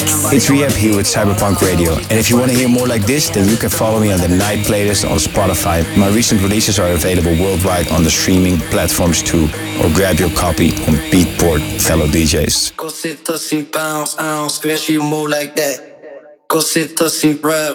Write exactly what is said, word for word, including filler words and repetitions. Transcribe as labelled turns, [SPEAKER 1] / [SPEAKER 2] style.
[SPEAKER 1] It's Rehab here with Cyberpunk Radio. And if you want to hear more like this, then you can follow me on the Night Playlist on Spotify. My recent releases are available worldwide on the streaming platforms too. Or grab your copy on Beatport, fellow D Js.
[SPEAKER 2] Go sit, pussy, bounce, ounce, square, she move like that. Go sit, pussy, rap.